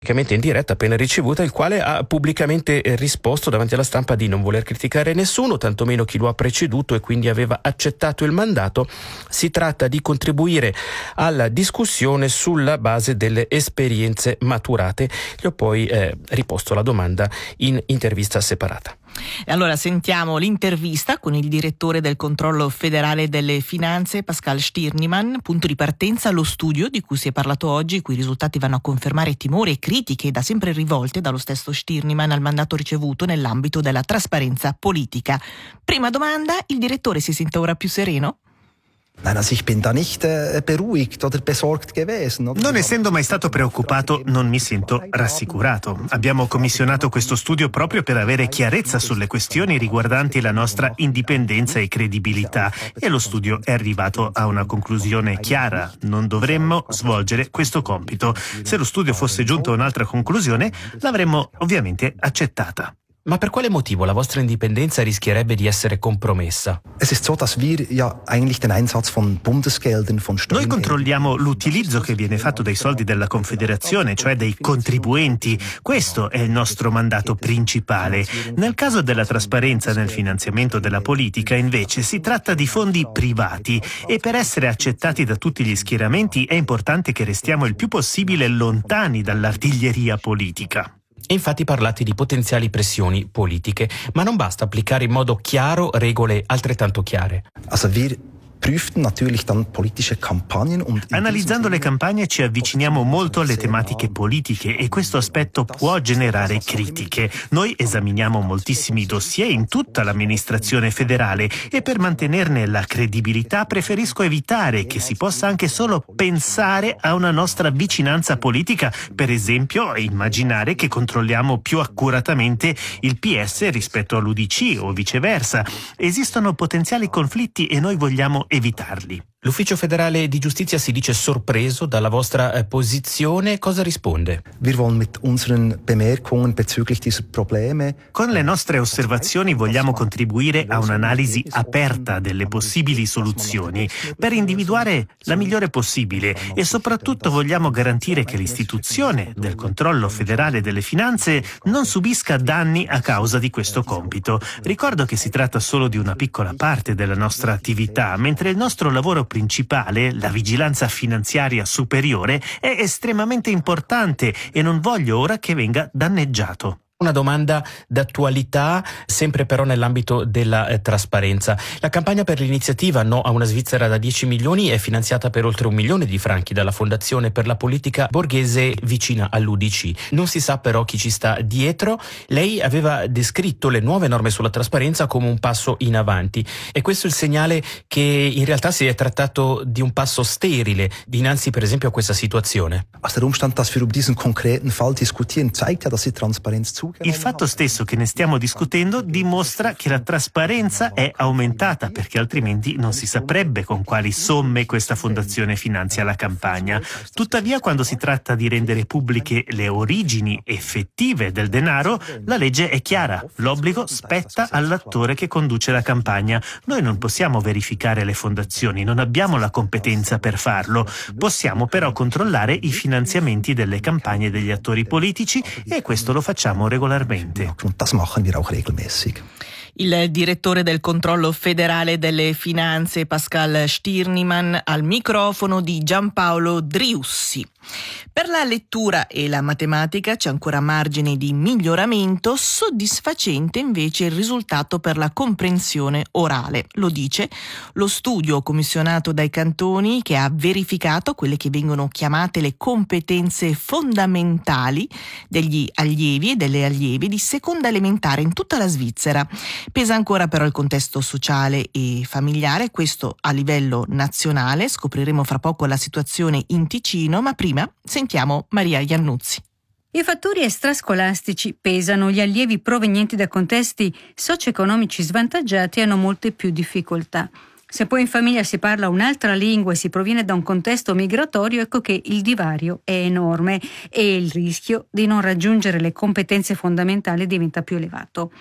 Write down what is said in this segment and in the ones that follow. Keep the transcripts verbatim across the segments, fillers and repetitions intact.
in diretta appena ricevuta, il quale ha pubblicamente risposto davanti alla stampa di non voler criticare nessuno, tantomeno chi lo ha preceduto, e quindi aveva accettato il mandato. Si tratta di contribuire alla discussione sulla base delle esperienze maturate. Gli ho poi eh, riposto la domanda in intervista separata. E allora sentiamo l'intervista con il direttore del controllo federale delle finanze, Pascal Stirniman. Punto di partenza lo studio di cui si è parlato oggi, i cui risultati vanno a confermare timori e critiche da sempre rivolte dallo stesso Stirniman al mandato ricevuto nell'ambito della trasparenza politica. Prima domanda, il direttore si sente ora più sereno? Nein, also ich bin da nicht äh, beruhigt oder besorgt gewesen. Oder? Non essendo mai stato preoccupato, non mi sento rassicurato. Abbiamo commissionato questo studio proprio per avere chiarezza sulle questioni riguardanti la nostra indipendenza e credibilità, e lo studio è arrivato a una conclusione chiara: non dovremmo svolgere questo compito. Se lo studio fosse giunto a un'altra conclusione, l'avremmo ovviamente accettata. Ma per quale motivo la vostra indipendenza rischierebbe di essere compromessa? Es ist so, dass wir ja eigentlich den Einsatz von Bundesgeldern, von Noi controlliamo l'utilizzo che viene fatto dei soldi della Confederazione, cioè dei contribuenti. Questo è il nostro mandato principale. Nel caso della trasparenza nel finanziamento della politica, invece, si tratta di fondi privati, e per essere accettati da tutti gli schieramenti è importante che restiamo il più possibile lontani dall'artiglieria politica. Infatti parlate di potenziali pressioni politiche, ma non basta applicare in modo chiaro regole altrettanto chiare. Also wir prüften natürlich dann politische Kampagnen und Analizzando le campagne ci avviciniamo molto alle tematiche politiche, e questo aspetto può generare critiche. Noi esaminiamo moltissimi dossier in tutta l'amministrazione federale, e per mantenerne la credibilità preferisco evitare che si possa anche solo pensare a una nostra vicinanza politica, per esempio immaginare che controlliamo più accuratamente il P S rispetto all'U D C o viceversa. Esistono potenziali conflitti e noi vogliamo evitarli. L'Ufficio federale di giustizia si dice sorpreso dalla vostra eh, posizione. Cosa risponde? Wir wollen mit unseren Bemerkungen bezüglich dieser Probleme. Con le nostre osservazioni vogliamo contribuire a un'analisi aperta delle possibili soluzioni per individuare la migliore possibile, e soprattutto vogliamo garantire che l'istituzione del controllo federale delle finanze non subisca danni a causa di questo compito. Ricordo che si tratta solo di una piccola parte della nostra attività, mentre il nostro lavoro principale, la vigilanza finanziaria superiore, è estremamente importante e non voglio ora che venga danneggiato. Una domanda d'attualità, sempre però nell'ambito della eh, trasparenza. La campagna per l'iniziativa No a una Svizzera da dieci milioni è finanziata per oltre un milione di franchi dalla Fondazione per la Politica Borghese vicina all'U D C. Non si sa però chi ci sta dietro. Lei aveva descritto le nuove norme sulla trasparenza come un passo in avanti. E questo è il segnale che in realtà si è trattato di un passo sterile dinanzi per esempio a questa situazione? Also der Umstand, dass wir über diesen konkreten Fall diskutieren, zeigt ja, dass die Transparenz zu. Il fatto stesso che ne stiamo discutendo dimostra che la trasparenza è aumentata, perché altrimenti non si saprebbe con quali somme questa fondazione finanzia la campagna. Tuttavia, quando si tratta di rendere pubbliche le origini effettive del denaro, la legge è chiara: l'obbligo spetta all'attore che conduce la campagna. Noi non possiamo verificare le fondazioni, non abbiamo la competenza per farlo. Possiamo però controllare i finanziamenti delle campagne degli attori politici, e questo lo facciamo regolarmente. Und das machen wir auch regelmäßig. Il direttore del controllo federale delle finanze, Pascal Stirniman, al microfono di Giampaolo Driussi. Per la lettura e la matematica c'è ancora margine di miglioramento, soddisfacente invece il risultato per la comprensione orale. Lo dice lo studio commissionato dai cantoni, che ha verificato quelle che vengono chiamate le competenze fondamentali degli allievi e delle allievi di seconda elementare in tutta la Svizzera. Pesa ancora però il contesto sociale e familiare, questo a livello nazionale. Scopriremo fra poco la situazione in Ticino, ma prima sentiamo Maria Iannuzzi. I fattori extrascolastici pesano, gli allievi provenienti da contesti socio-economici svantaggiati hanno molte più difficoltà. Se poi in famiglia si parla un'altra lingua e si proviene da un contesto migratorio, ecco che il divario è enorme e il rischio di non raggiungere le competenze fondamentali diventa più elevato.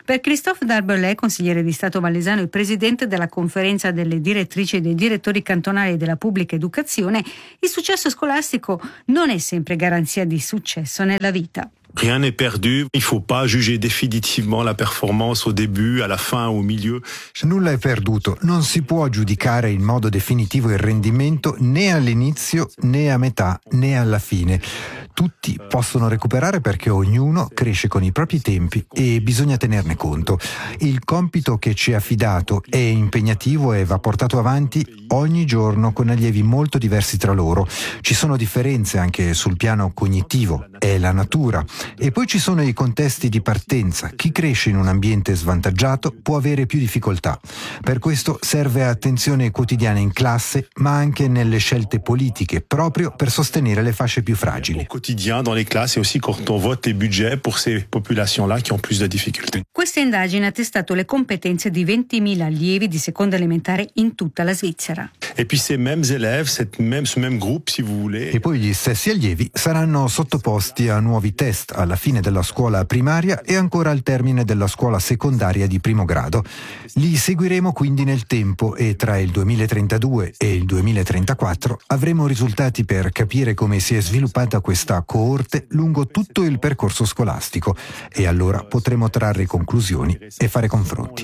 Per Christophe Darbellay, consigliere di Stato valesano e presidente della conferenza delle direttrici e dei direttori cantonali della pubblica educazione, il successo scolastico non è sempre garanzia di successo nella vita. Rien n'est perdu, il faut pas juger définitivement la performance au début, à la fin, au milieu. Nulla è perduto, non si può giudicare in modo definitivo il rendimento né all'inizio né a metà né alla fine. Tutti possono recuperare perché ognuno cresce con i propri tempi e bisogna tenerne conto. Il compito che ci è affidato è impegnativo e va portato avanti ogni giorno con allievi molto diversi tra loro. Ci sono differenze anche sul piano cognitivo, è la natura. E poi ci sono i contesti di partenza. Chi cresce in un ambiente svantaggiato può avere più difficoltà. Per questo serve attenzione quotidiana in classe, ma anche nelle scelte politiche, proprio per sostenere le fasce più fragili. Quotidien dans les classes et aussi quand on vote les budgets pour ces populations-là qui ont plus de difficultés. Questa indagine ha testato le competenze di ventimila allievi di seconda elementare in tutta la Svizzera. Et puis ces mêmes élèves, cette même, ce même groupe, si vous voulez. E poi gli stessi allievi saranno sottoposti a nuovi test alla fine della scuola primaria e ancora al termine della scuola secondaria di primo grado. Li seguiremo quindi nel tempo e tra il duemilatrentadue e il duemilatrentaquattro avremo risultati per capire come si è sviluppata questa coorte lungo tutto il percorso scolastico e allora potremo trarre conclusioni e fare confronti.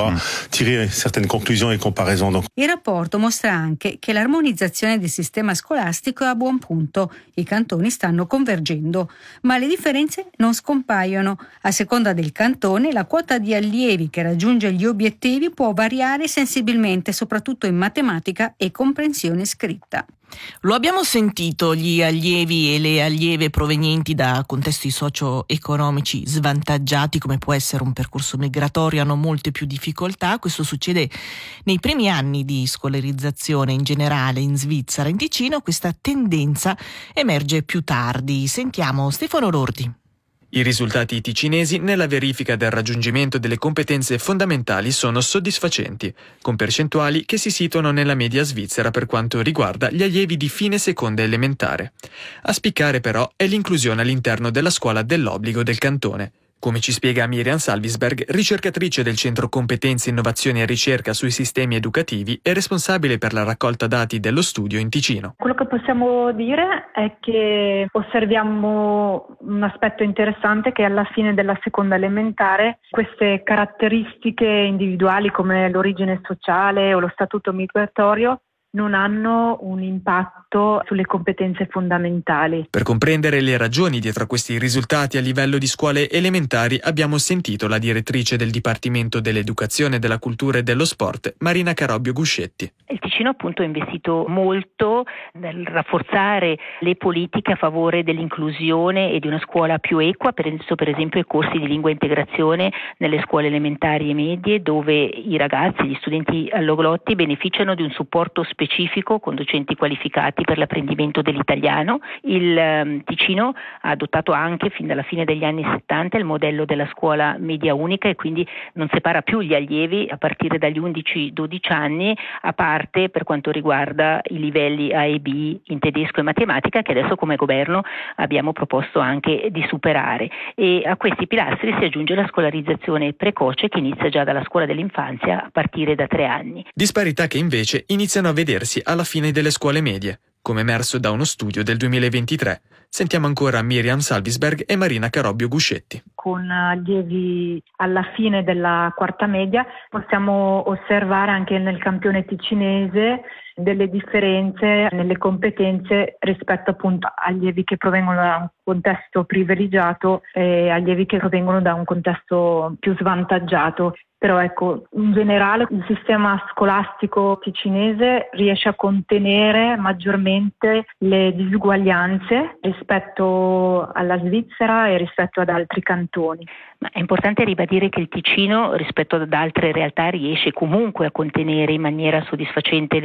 Il rapporto mostra anche che l'armonizzazione del sistema scolastico è a buon punto. I cantoni stanno convergendo, ma le differenze non scompaiono. A seconda del cantone, la quota di allievi che raggiunge gli obiettivi può variare sensibilmente, soprattutto in matematica e comprensione scritta. Lo abbiamo sentito, gli allievi e le allieve provenienti da contesti socio-economici svantaggiati, come può essere un percorso migratorio, hanno molte più difficoltà. Questo succede nei primi anni di scolarizzazione in generale in Svizzera. In Ticino questa tendenza emerge più tardi. Sentiamo Stefano Lordi. I risultati ticinesi nella verifica del raggiungimento delle competenze fondamentali sono soddisfacenti, con percentuali che si situano nella media svizzera per quanto riguarda gli allievi di fine seconda elementare. A spiccare però è l'inclusione all'interno della scuola dell'obbligo del cantone. Come ci spiega Miriam Salvisberg, ricercatrice del Centro Competenze, Innovazione e Ricerca sui Sistemi Educativi e responsabile per la raccolta dati dello studio in Ticino. Quello che possiamo dire è che osserviamo un aspetto interessante, che alla fine della seconda elementare queste caratteristiche individuali come l'origine sociale o lo statuto migratorio non hanno un impatto sulle competenze fondamentali. Per comprendere le ragioni dietro a questi risultati a livello di scuole elementari abbiamo sentito la direttrice del Dipartimento dell'Educazione, della Cultura e dello Sport, Marina Carobbio Guscetti. Il Ticino appunto ha investito molto nel rafforzare le politiche a favore dell'inclusione e di una scuola più equa, per esempio i corsi di lingua e integrazione nelle scuole elementari e medie, dove i ragazzi, gli studenti alloglotti beneficiano di un supporto specifico con docenti qualificati per l'apprendimento dell'italiano. Il um, Ticino ha adottato anche fin dalla fine degli anni settanta il modello della scuola media unica e quindi non separa più gli allievi a partire dagli undici dodici anni, a parte per quanto riguarda i livelli A e B in tedesco e matematica, che adesso come governo abbiamo proposto anche di superare. E a questi pilastri si aggiunge la scolarizzazione precoce, che inizia già dalla scuola dell'infanzia a partire da tre anni. Disparità che invece iniziano a vedersi alla fine delle scuole medie, come emerso da uno studio del duemilaventitré. Sentiamo ancora Miriam Salvisberg e Marina Carobbio Guscetti. Con allievi alla fine della quarta media possiamo osservare anche nel campione ticinese delle differenze nelle competenze rispetto appunto agli allievi che provengono da un contesto privilegiato e allievi che provengono da un contesto più svantaggiato. Però ecco, in generale il sistema scolastico ticinese riesce a contenere maggiormente le disuguaglianze rispetto alla Svizzera e rispetto ad altri cantoni. Ma è importante ribadire che il Ticino rispetto ad altre realtà riesce comunque a contenere in maniera soddisfacente le disparità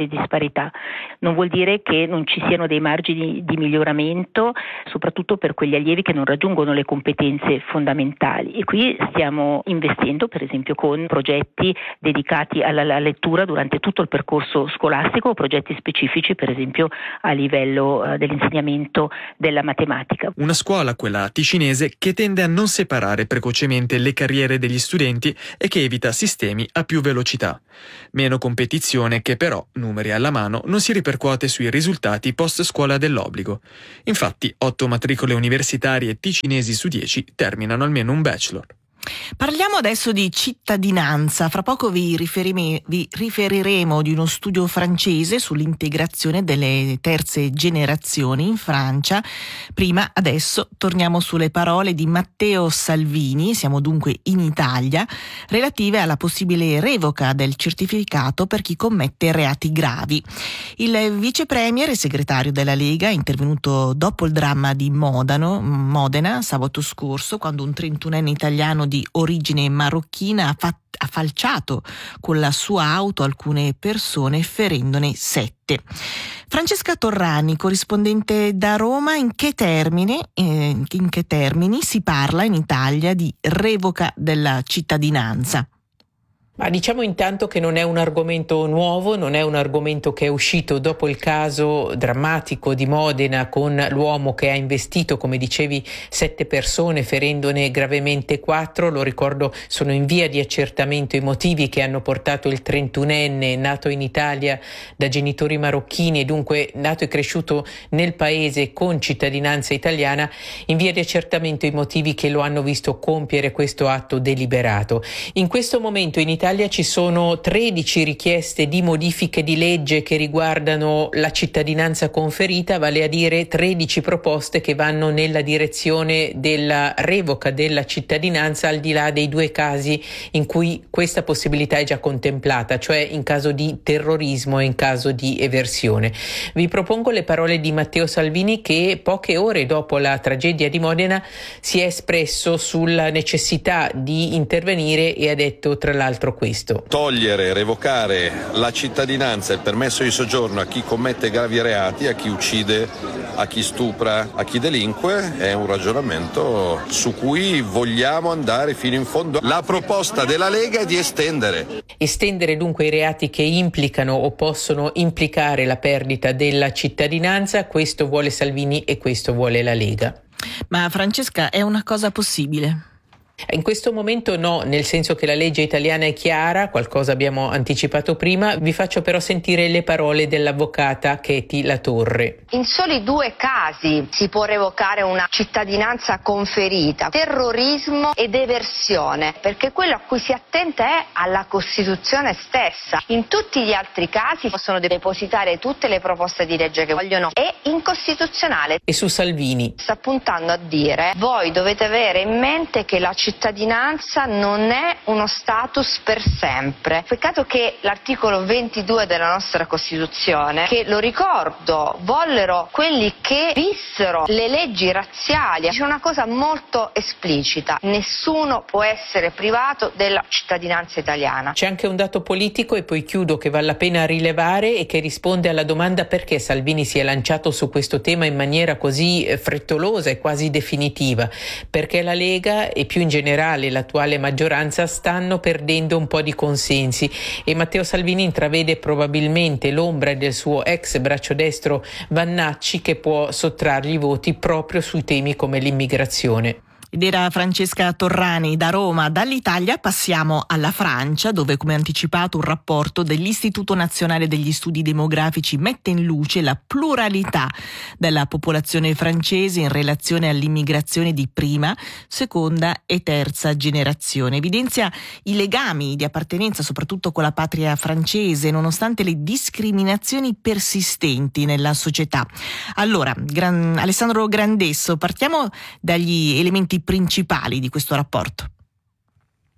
disparità. Non vuol dire che non ci siano dei margini di miglioramento, soprattutto per quegli allievi che non raggiungono le competenze fondamentali, e qui stiamo investendo per esempio con progetti dedicati alla, alla lettura durante tutto il percorso scolastico, o progetti specifici per esempio a livello eh, dell'insegnamento della matematica. Una scuola, quella ticinese, che tende a non separare precocemente le carriere degli studenti e che evita sistemi a più velocità. Meno competizione che però, numeri alla mano, non si ripercuote sui risultati post scuola dell'obbligo. Infatti, otto matricole universitarie ticinesi su dieci terminano almeno un bachelor. Parliamo adesso di cittadinanza. Fra poco vi, riferime, vi riferiremo di uno studio francese sull'integrazione delle terze generazioni in Francia. Prima, adesso, torniamo sulle parole di Matteo Salvini, siamo dunque in Italia, relative alla possibile revoca del certificato per chi commette reati gravi. Il vice premier e segretario della Lega è intervenuto dopo il dramma di Modano, Modena sabato scorso, quando un trentunenne italiano di di origine marocchina ha, fa- ha falciato con la sua auto alcune persone, ferendone sette. Francesca Torrani, corrispondente da Roma, in che termine, eh, in che termini si parla in Italia di revoca della cittadinanza? Ma diciamo intanto che non è un argomento nuovo, non è un argomento che è uscito dopo il caso drammatico di Modena con l'uomo che ha investito, come dicevi, sette persone, ferendone gravemente quattro. Lo ricordo, sono in via di accertamento i motivi che hanno portato il trentunenne nato in Italia da genitori marocchini e dunque nato e cresciuto nel paese con cittadinanza italiana, in via di accertamento i motivi che lo hanno visto compiere questo atto deliberato. In questo momento in Italia In Italia ci sono tredici richieste di modifiche di legge che riguardano la cittadinanza conferita, vale a dire tredici proposte che vanno nella direzione della revoca della cittadinanza, al di là dei due casi in cui questa possibilità è già contemplata, cioè in caso di terrorismo e in caso di eversione. Vi propongo le parole di Matteo Salvini, che poche ore dopo la tragedia di Modena si è espresso sulla necessità di intervenire e ha detto tra l'altro questo. Togliere, revocare la cittadinanza e il permesso di soggiorno a chi commette gravi reati, a chi uccide, a chi stupra, a chi delinque, è un ragionamento su cui vogliamo andare fino in fondo. La proposta della Lega è di estendere. Estendere dunque i reati che implicano o possono implicare la perdita della cittadinanza, questo vuole Salvini e questo vuole la Lega. Ma Francesca, è una cosa possibile? In questo momento no, nel senso che la legge italiana è chiara, qualcosa abbiamo anticipato prima. Vi faccio però sentire le parole dell'avvocata Katie Latorre. In soli due casi si può revocare una cittadinanza conferita: terrorismo ed eversione, perché quello a cui si attenta è alla Costituzione stessa. In tutti gli altri casi possono depositare tutte le proposte di legge che vogliono, è incostituzionale. E su Salvini sta puntando a dire: voi dovete avere in mente che la cittadinanza non è uno status per sempre. Peccato che l'articolo ventidue della nostra Costituzione, che lo ricordo vollero quelli che vissero le leggi razziali, c'è una cosa molto esplicita: nessuno può essere privato della cittadinanza italiana. C'è anche un dato politico, e poi chiudo, che vale la pena rilevare e che risponde alla domanda perché Salvini si è lanciato su questo tema in maniera così frettolosa e quasi definitiva. Perché la Lega e più in generale l'attuale maggioranza stanno perdendo un po' di consensi e Matteo Salvini intravede probabilmente l'ombra del suo ex braccio destro Vannacci, che può sottrargli voti proprio sui temi come l'immigrazione. Ed era Francesca Torrani da Roma. Dall'Italia passiamo alla Francia, dove, come anticipato, un rapporto dell'Istituto Nazionale degli Studi Demografici mette in luce la pluralità della popolazione francese in relazione all'immigrazione di prima, seconda e terza generazione. Evidenzia i legami di appartenenza soprattutto con la patria francese, nonostante le discriminazioni persistenti nella società. Allora, Gran- Alessandro Grandesso, partiamo dagli elementi principali di questo rapporto.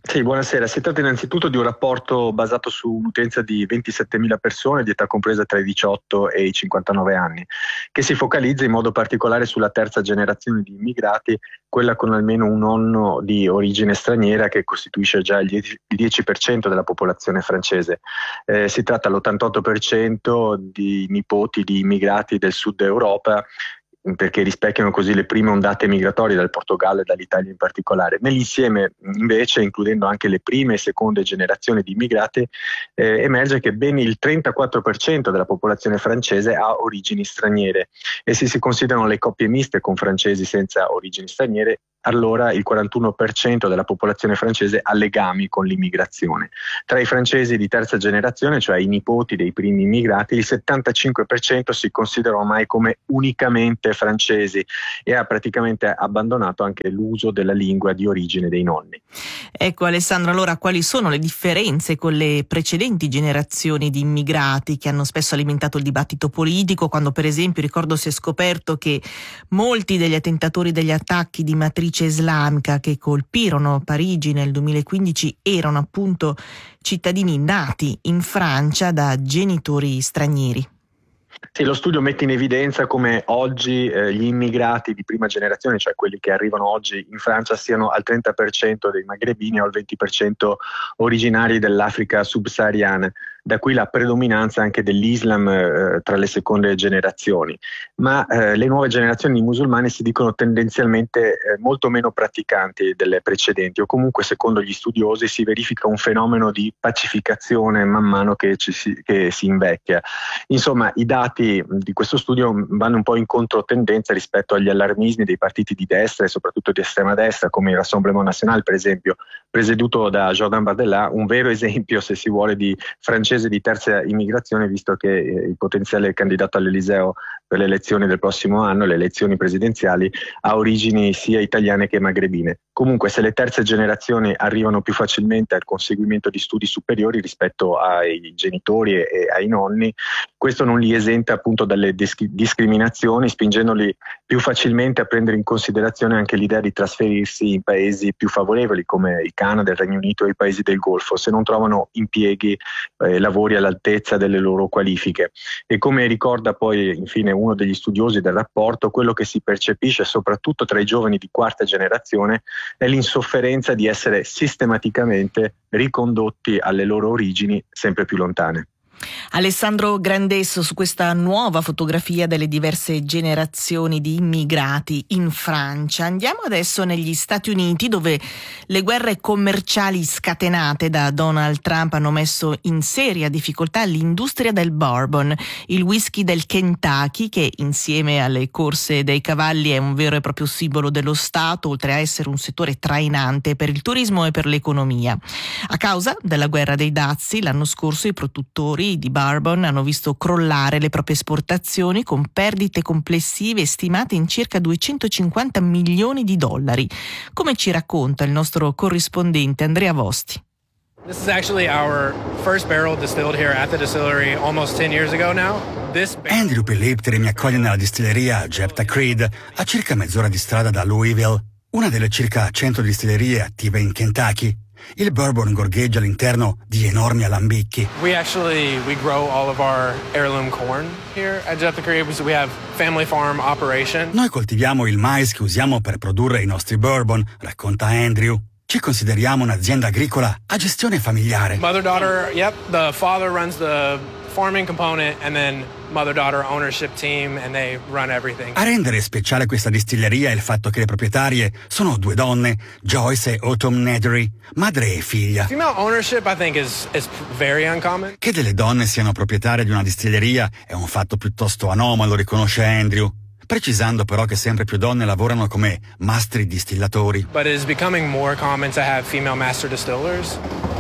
Sì, buonasera. Si tratta innanzitutto di un rapporto basato su un'utenza di ventisettemila persone di età compresa tra i diciotto e i cinquantanove anni, che si focalizza in modo particolare sulla terza generazione di immigrati, quella con almeno un nonno di origine straniera, che costituisce già il dieci per cento della popolazione francese. Eh, si tratta all'ottantotto per cento di nipoti di immigrati del sud Europa, perché rispecchiano così le prime ondate migratorie dal Portogallo e dall'Italia in particolare. Nell'insieme, invece, includendo anche le prime e seconde generazioni di immigrati, eh, emerge che ben il trentaquattro per cento della popolazione francese ha origini straniere, e se si considerano le coppie miste con francesi senza origini straniere, allora il quarantuno per cento della popolazione francese ha legami con l'immigrazione. Tra i francesi di terza generazione, cioè i nipoti dei primi immigrati, il settantacinque per cento si considera ormai come unicamente francesi e ha praticamente abbandonato anche l'uso della lingua di origine dei nonni. Ecco Alessandro, allora quali sono le differenze con le precedenti generazioni di immigrati che hanno spesso alimentato il dibattito politico, quando per esempio ricordo si è scoperto che molti degli attentatori degli attacchi di matrice islamica che colpirono Parigi nel duemilaquindici erano appunto cittadini nati in Francia da genitori stranieri? Sì, lo studio mette in evidenza come oggi eh, gli immigrati di prima generazione, cioè quelli che arrivano oggi in Francia, siano al trenta per cento dei magrebini o al venti per cento originari dell'Africa subsahariana. Da qui la predominanza anche dell'Islam eh, tra le seconde generazioni. Ma eh, le nuove generazioni di musulmani si dicono tendenzialmente eh, molto meno praticanti delle precedenti, o comunque secondo gli studiosi si verifica un fenomeno di pacificazione man mano che, ci si, che si invecchia. Insomma, i dati di questo studio vanno un po' in controtendenza rispetto agli allarmismi dei partiti di destra e soprattutto di estrema destra, come il Rassemblement National, per esempio, presieduto da Jordan Bardella, un vero esempio, se si vuole, di francese di terza immigrazione, visto che eh, il potenziale candidato all'Eliseo per le elezioni del prossimo anno, le elezioni presidenziali, ha origini sia italiane che magrebine. Comunque, se le terze generazioni arrivano più facilmente al conseguimento di studi superiori rispetto ai genitori e, e ai nonni, questo non li esenta appunto dalle dis- discriminazioni, spingendoli più facilmente a prendere in considerazione anche l'idea di trasferirsi in paesi più favorevoli come il Canada, il Regno Unito e i paesi del Golfo, se non trovano impieghi, eh, lavori all'altezza delle loro qualifiche. E come ricorda poi infine uno degli studiosi del rapporto, quello che si percepisce soprattutto tra i giovani di quarta generazione è l'insofferenza di essere sistematicamente ricondotti alle loro origini sempre più lontane. Alessandro Grandesso su questa nuova fotografia delle diverse generazioni di immigrati in Francia. Andiamo adesso negli Stati Uniti, dove le guerre commerciali scatenate da Donald Trump hanno messo in seria difficoltà l'industria del bourbon, il whisky del Kentucky, che insieme alle corse dei cavalli è un vero e proprio simbolo dello Stato, oltre a essere un settore trainante per il turismo e per l'economia. A causa della guerra dei dazi, l'anno scorso i produttori di bourbon hanno visto crollare le proprie esportazioni, con perdite complessive stimate in circa duecentocinquanta milioni di dollari. Come ci racconta il nostro corrispondente Andrea Vosti. This is actually our first barrel distilled here at the distillery almost ten years ago now. This Andrew Pilipteri mi accoglie nella distilleria Jepta Creed, a circa mezz'ora di strada da Louisville, una delle circa cento distillerie attive in Kentucky. Il bourbon gorgheggia all'interno di enormi alambicchi. We actually we grow all of our heirloom corn here at Jepta Creed, so we have family farm operation. Noi coltiviamo il mais che usiamo per produrre i nostri bourbon, racconta Andrew. Ci consideriamo un'azienda agricola a gestione familiare. Mother-daughter, yep, the father runs the farming component and then mother-daughter ownership team and they run everything. A rendere speciale questa distilleria è il fatto che le proprietarie sono due donne, Joyce e Autumn Nedry, madre e figlia. Female ownership I think is is very uncommon. Che delle donne siano proprietarie di una distilleria è un fatto piuttosto anomalo, riconosce Andrew, precisando però che sempre più donne lavorano come mastri distillatori. But it is becoming more common to have female master distillers.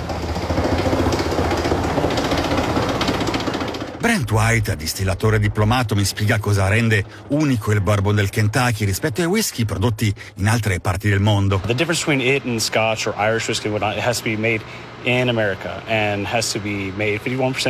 Brent White, distillatore diplomato, mi spiega cosa rende unico il bourbon del Kentucky rispetto ai whisky prodotti in altre parti del mondo. The difference between it and Scotch or Irish whiskey and whatnot, it has to be made in America and has to be made fifty-one percent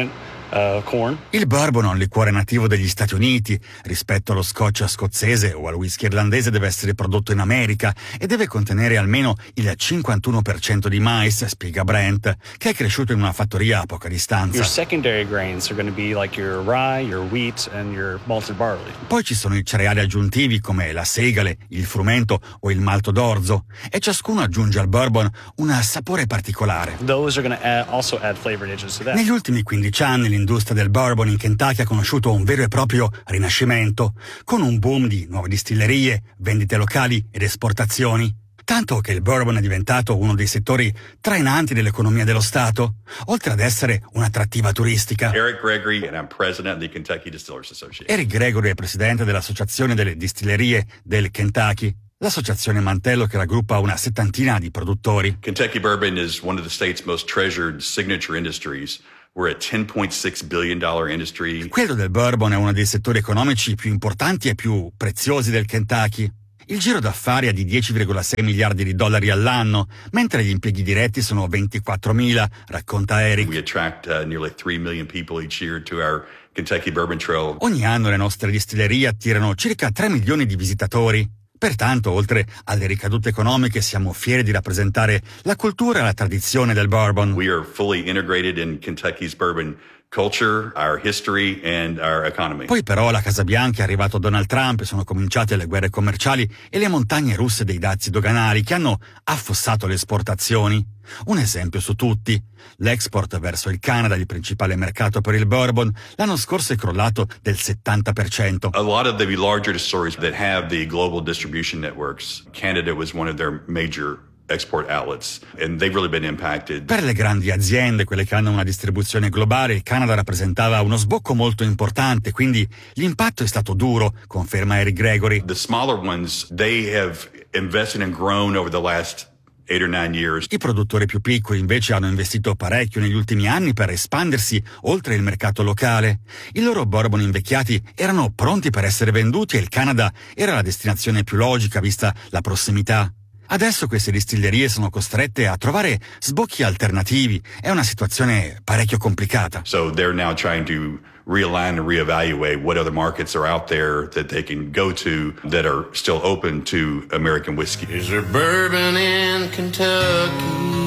Uh, corn. Il bourbon è un liquore nativo degli Stati Uniti. Rispetto allo scotch scozzese o al whisky irlandese deve essere prodotto in America e deve contenere almeno il cinquantuno per cento di mais, spiega Brent, che è cresciuto in una fattoria a poca distanza. Your secondary grains are going to be like your rye, your wheat and your malted barley. Poi ci sono i cereali aggiuntivi come la segale, il frumento o il malto d'orzo e ciascuno aggiunge al bourbon un sapore particolare. Those are going to add, also add flavored edges to that. Negli ultimi quindici anni l'industria del bourbon in Kentucky ha conosciuto un vero e proprio rinascimento, con un boom di nuove distillerie, vendite locali ed esportazioni. Tanto che il bourbon è diventato uno dei settori trainanti dell'economia dello Stato, oltre ad essere un'attrattiva turistica. Eric Gregory and I'm president of the Kentucky Distillers Association. Eric Gregory è presidente dell'Associazione delle Distillerie del Kentucky, l'associazione mantello che raggruppa una settantina di produttori. Kentucky bourbon is one of the state's most treasured signature industries. We're a ten point six billion dollars industry. Quello del bourbon è uno dei settori economici più importanti e più preziosi del Kentucky. Il giro d'affari è di dieci virgola sei miliardi di dollari all'anno, mentre gli impieghi diretti sono ventiquattromila, racconta Eric. We attract uh, nearly three million people each year to our Kentucky Bourbon Trail. Ogni anno le nostre distillerie attirano circa tre milioni di visitatori. Pertanto, oltre alle ricadute economiche, siamo fieri di rappresentare la cultura e la tradizione del bourbon. We are fully integrated in Kentucky's bourbon culture, our history and our economy. Poi però alla Casa Bianca è arrivato Donald Trump e sono cominciate le guerre commerciali e le montagne russe dei dazi doganali che hanno affossato le esportazioni. Un esempio su tutti: l'export verso il Canada, il principale mercato per il bourbon, l'anno scorso è crollato del settanta per cento. A lot of the larger distilleries that have the global distribution networks, Canada was one of their major export outlets and they've really been impacted. Per le grandi aziende, quelle che hanno una distribuzione globale, il Canada rappresentava uno sbocco molto importante, quindi l'impatto è stato duro, conferma Eric Gregory. The smaller ones, they have invested and grown over the last eight or nine years. I produttori più piccoli invece hanno investito parecchio negli ultimi anni per espandersi oltre il mercato locale. I loro bourbon invecchiati erano pronti per essere venduti e il Canada era la destinazione più logica vista la prossimità. Adesso queste distillerie sono costrette a trovare sbocchi alternativi. È una situazione parecchio complicata. So they're now trying to realign and reevaluate what other markets are out there that they can go to that are still open to American whiskey. Is there bourbon in Kentucky?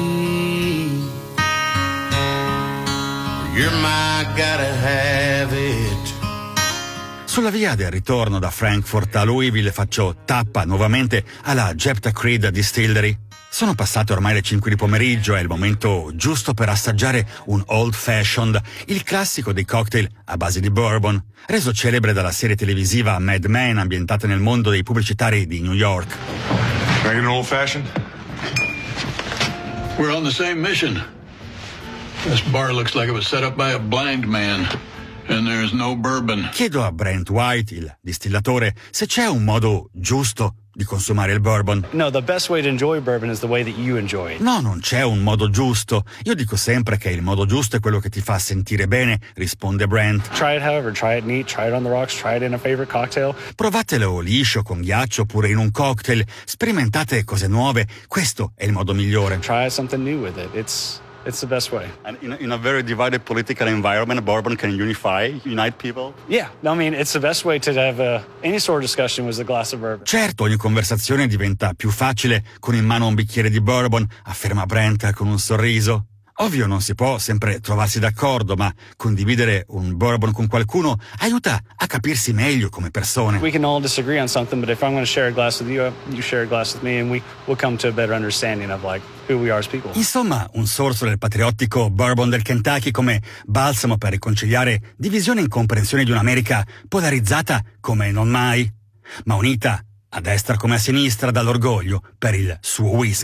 You're my gotta have it. Sulla via del ritorno da Frankfurt a Louisville faccio tappa nuovamente alla Jephthah Creed Distillery. Sono passate ormai le cinque di pomeriggio, è il momento giusto per assaggiare un Old Fashioned, il classico dei cocktail a base di bourbon, reso celebre dalla serie televisiva Mad Men ambientata nel mondo dei pubblicitari di New York. Can I get an Old Fashioned? We're on the same mission. This bar looks like it was set up by a blind man. And there's no bourbon. Chiedo a Brent White, il distillatore, se c'è un modo giusto di consumare il bourbon. No, the best way to enjoy bourbon is the way that you enjoy it. No, non c'è un modo giusto. Io dico sempre che il modo giusto è quello che ti fa sentire bene, risponde Brent. Try it however, try it neat, try it on the rocks, try it in a favorite cocktail. Provatelo liscio, con ghiaccio, oppure in un cocktail. Sperimentate cose nuove. Questo è il modo migliore. Try something new with it. It's It's the best way. And in a, in a very divided political environment, bourbon can unify, unite people. Yeah, I mean, it's the best way to have a, any sort of discussion with a glass of bourbon. Certo, ogni conversazione diventa più facile con in mano un bicchiere di bourbon, afferma Brent con un sorriso. Ovvio non si può sempre trovarsi d'accordo, ma condividere un bourbon con qualcuno aiuta a capirsi meglio come persone. We can all disagree on something, but if I'm going to share a glass with you, you share a glass with me, and we will come to a better understanding of like who we are as people. Insomma, un sorso del patriottico bourbon del Kentucky come balsamo per riconciliare divisione e incomprensione di un'America polarizzata come non mai, ma unita a destra come a sinistra dall'orgoglio per il suo whisky.